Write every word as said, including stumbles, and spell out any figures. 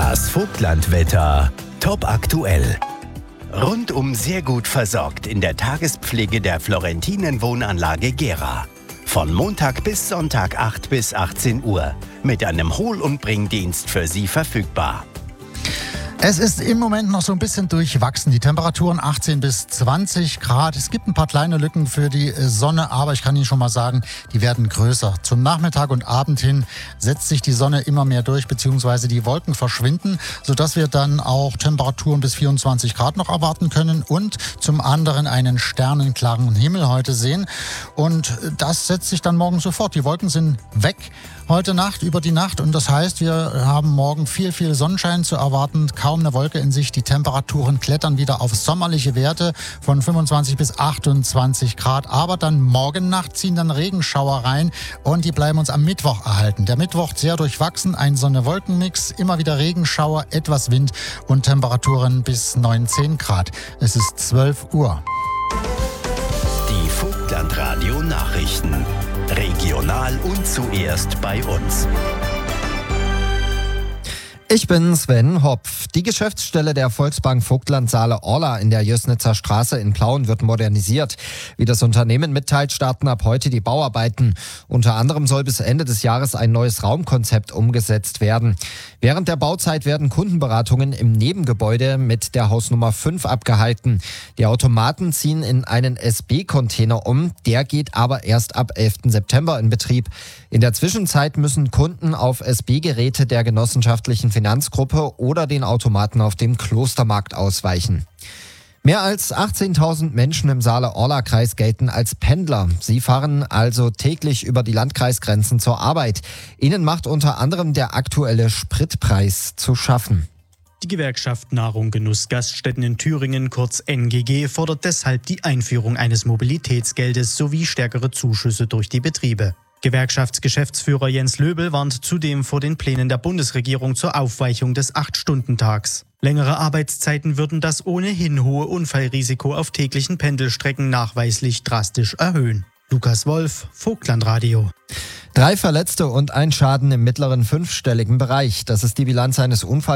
Das Vogtlandwetter top aktuell. Rundum sehr gut versorgt in der Tagespflege der Florentinen-Wohnanlage Gera. Von Montag bis Sonntag acht bis achtzehn Uhr. Mit einem Hol- und Bringdienst für Sie verfügbar. Es ist im Moment noch so ein bisschen durchwachsen. Die Temperaturen achtzehn bis zwanzig Grad. Es gibt ein paar kleine Lücken für die Sonne, aber ich kann Ihnen schon mal sagen, die werden größer. Zum Nachmittag und Abend hin setzt sich die Sonne immer mehr durch, beziehungsweise die Wolken verschwinden, sodass wir dann auch Temperaturen bis vierundzwanzig Grad noch erwarten können und zum anderen einen sternenklaren Himmel heute sehen. Und das setzt sich dann morgen sofort. Die Wolken sind weg heute Nacht, über die Nacht, und das heißt, wir haben morgen viel, viel Sonnenschein zu erwarten, kaum eine Wolke in Sicht. Die Temperaturen klettern wieder auf sommerliche Werte von fünfundzwanzig bis achtundzwanzig Grad, aber dann morgen Nacht ziehen dann Regenschauer rein und die bleiben uns am Mittwoch erhalten. Der Mittwoch sehr durchwachsen, ein Sonne-Wolken-Mix, immer wieder Regenschauer, etwas Wind und Temperaturen bis neunzehn Grad. Es ist zwölf Uhr. Die Vogtland-Radio-Nachrichten. Regional und zuerst bei uns. Ich bin Sven Hopf. Die Geschäftsstelle der Volksbank Vogtland Saale-Orla in der Jößnitzer Straße in Plauen wird modernisiert. Wie das Unternehmen mitteilt, starten ab heute die Bauarbeiten. Unter anderem soll bis Ende des Jahres ein neues Raumkonzept umgesetzt werden. Während der Bauzeit werden Kundenberatungen im Nebengebäude mit der Hausnummer fünf abgehalten. Die Automaten ziehen in einen S B-Container um. Der geht aber erst ab elften September in Betrieb. In der Zwischenzeit müssen Kunden auf S B-Geräte der genossenschaftlichen Finanzgruppe oder den Automaten auf dem Klostermarkt ausweichen. Mehr als achtzehntausend Menschen im Saale-Orla-Kreis gelten als Pendler. Sie fahren also täglich über die Landkreisgrenzen zur Arbeit. Ihnen macht unter anderem der aktuelle Spritpreis zu schaffen. Die Gewerkschaft Nahrung Genuss Gaststätten in Thüringen, kurz N G G, fordert deshalb die Einführung eines Mobilitätsgeldes sowie stärkere Zuschüsse durch die Betriebe. Gewerkschaftsgeschäftsführer Jens Löbel warnt zudem vor den Plänen der Bundesregierung zur Aufweichung des acht-Stunden-Tags. Längere Arbeitszeiten würden das ohnehin hohe Unfallrisiko auf täglichen Pendelstrecken nachweislich drastisch erhöhen. Lukas Wolf, Vogtlandradio. Drei Verletzte und ein Schaden im mittleren fünfstelligen Bereich. Das ist die Bilanz eines Unfalls